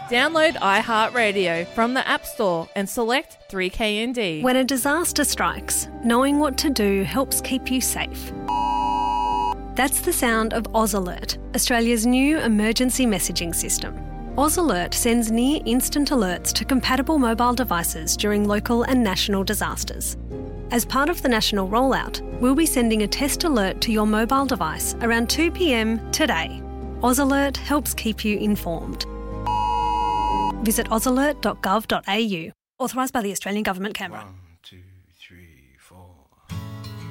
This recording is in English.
Download iHeartRadio from the App Store and select 3KND. When a disaster strikes, knowing what to do helps keep you safe. That's the sound of Oz Alert, Australia's new emergency messaging system. Oz Alert sends near-instant alerts to compatible mobile devices during local and national disasters. As part of the national rollout, we'll be sending a test alert to your mobile device around 2 p.m. today. Oz Alert helps keep you informed. Visit ozalert.gov.au. Authorised by the Australian Government, Canberra. Wow.